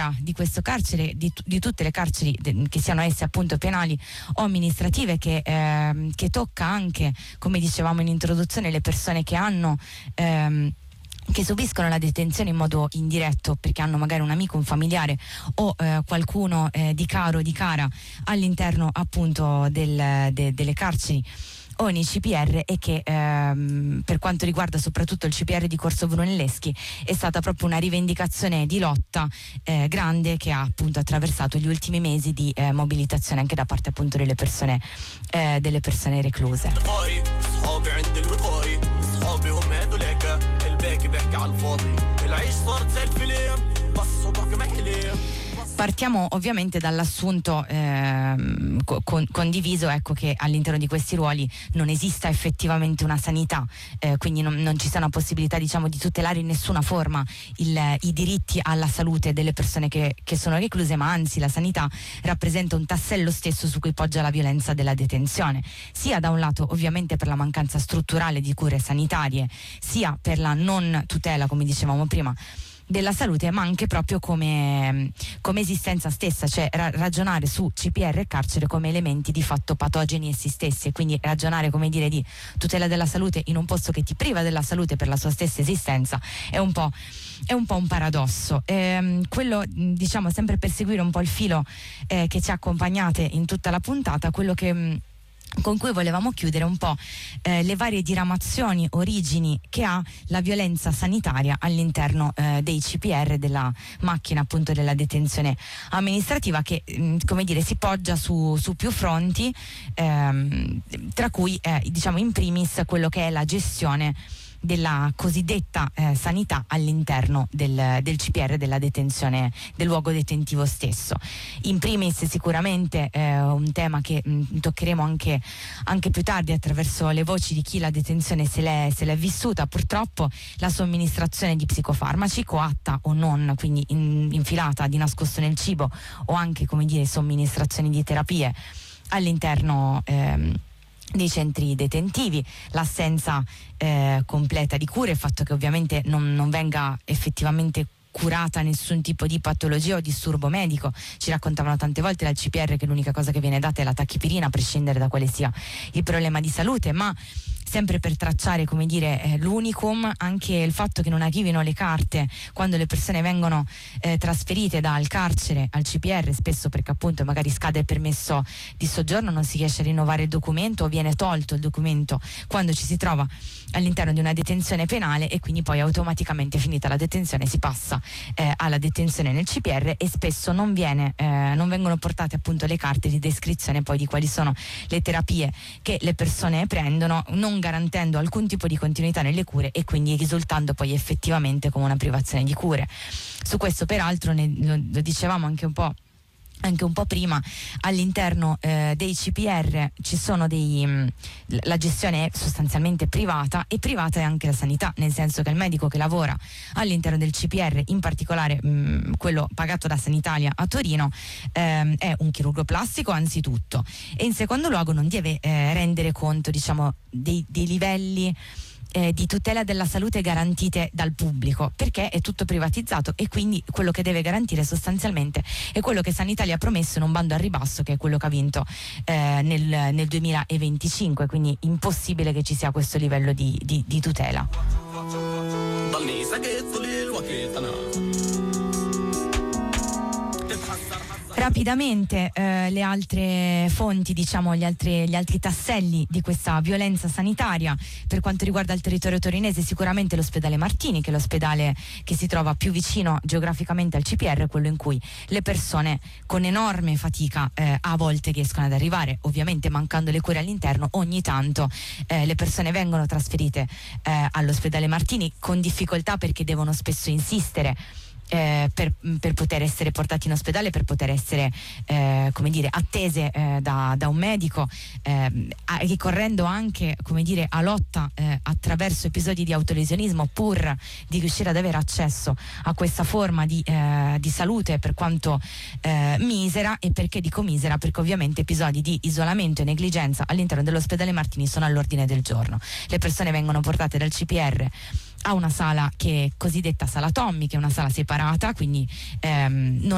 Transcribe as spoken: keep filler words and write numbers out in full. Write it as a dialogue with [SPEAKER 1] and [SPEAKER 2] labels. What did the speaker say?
[SPEAKER 1] di questo carcere, di, di tutte le carceri, de, che siano esse appunto penali o amministrative, che, eh, che tocca anche, come dicevamo in introduzione, le persone che hanno ehm, che subiscono la detenzione in modo indiretto perché hanno magari un amico, un familiare o eh, qualcuno eh, di caro o di cara all'interno appunto del, de, delle carceri o nei C P R, e che ehm, per quanto riguarda soprattutto il C P R di Corso Brunelleschi è stata proprio una rivendicazione di lotta eh, grande, che ha appunto attraversato gli ultimi mesi di eh, mobilitazione anche da parte appunto delle persone eh, delle persone recluse. Partiamo ovviamente dall'assunto eh, con, condiviso, ecco, che all'interno di questi ruoli non esista effettivamente una sanità, eh, quindi non, non ci sia una possibilità, diciamo, di tutelare in nessuna forma il, i diritti alla salute delle persone che, che sono recluse, ma anzi la sanità rappresenta un tassello stesso su cui poggia la violenza della detenzione, sia da un lato ovviamente per la mancanza strutturale di cure sanitarie, sia per la non tutela, come dicevamo prima, della salute, ma anche proprio come, come esistenza stessa, cioè ra- ragionare su C P R e carcere come elementi di fatto patogeni essi stessi, e quindi ragionare, come dire, di tutela della salute in un posto che ti priva della salute per la sua stessa esistenza è un po', è un po' un paradosso. Ehm, quello, diciamo, sempre per seguire un po' il filo eh, che ci ha accompagnate in tutta la puntata, quello che mh, con cui volevamo chiudere un po' eh, le varie diramazioni, origini che ha la violenza sanitaria all'interno eh, dei C P R, della macchina appunto della detenzione amministrativa, che mh, come dire si poggia su, su più fronti, ehm, tra cui eh, diciamo in primis quello che è la gestione della cosiddetta eh, sanità all'interno del, del C P R, della detenzione, del luogo detentivo stesso. In primis sicuramente eh, un tema che mh, toccheremo anche, anche più tardi attraverso le voci di chi la detenzione se l'è, se l'è vissuta, purtroppo la somministrazione di psicofarmaci, coatta o non, quindi in, infilata di nascosto nel cibo, o anche, come dire, somministrazioni di terapie all'interno ehm, dei centri detentivi, l'assenza eh, completa di cure, il fatto che ovviamente non, non venga effettivamente curata nessun tipo di patologia o disturbo medico. Ci raccontavano tante volte dal C P R che l'unica cosa che viene data è la tachipirina, a prescindere da quale sia il problema di salute, ma sempre per tracciare, come dire, eh, l'unicum, anche il fatto che non arrivino le carte quando le persone vengono eh, trasferite dal carcere al C P R, spesso perché appunto magari scade il permesso di soggiorno, non si riesce a rinnovare il documento o viene tolto il documento quando ci si trova all'interno di una detenzione penale, e quindi poi automaticamente, finita la detenzione, si passa eh, alla detenzione nel C P R, e spesso non viene eh, non vengono portate appunto le carte di descrizione poi di quali sono le terapie che le persone prendono, non garantendo alcun tipo di continuità nelle cure e quindi risultando poi effettivamente come una privazione di cure. Su questo peraltro ne, lo, lo dicevamo anche un po' anche un po' prima, all'interno eh, dei C P R ci sono dei mh, la gestione è sostanzialmente privata, e privata è anche la sanità, nel senso che il medico che lavora all'interno del C P R, in particolare mh, quello pagato da Sanitalia a Torino, ehm, è un chirurgo plastico anzitutto, e in secondo luogo non deve eh, rendere conto, diciamo, dei, dei livelli Eh, di tutela della salute garantite dal pubblico, perché è tutto privatizzato, e quindi quello che deve garantire sostanzialmente è quello che Sanitalia ha promesso in un bando al ribasso, che è quello che ha vinto eh, nel, nel duemilaventicinque, quindi impossibile che ci sia questo livello di, di, di tutela. Rapidamente eh, le altre fonti, diciamo gli altri, gli altri tasselli di questa violenza sanitaria per quanto riguarda il territorio torinese: sicuramente l'ospedale Martini, che è l'ospedale che si trova più vicino geograficamente al C P R, quello in cui le persone con enorme fatica eh, a volte riescono ad arrivare, ovviamente mancando le cure all'interno. Ogni tanto eh, le persone vengono trasferite eh, all'ospedale Martini con difficoltà, perché devono spesso insistere Eh, per, per poter essere portati in ospedale, per poter essere eh, come dire attese eh, da, da un medico, eh, ricorrendo anche, come dire, a lotta eh, attraverso episodi di autolesionismo, pur di riuscire ad avere accesso a questa forma di, eh, di salute, per quanto eh, misera. E perché dico misera? Perché ovviamente episodi di isolamento e negligenza all'interno dell'ospedale Martini sono all'ordine del giorno. Le persone vengono portate dal C P R a una sala che è cosiddetta sala Tommy, che è una sala separata, quindi ehm, non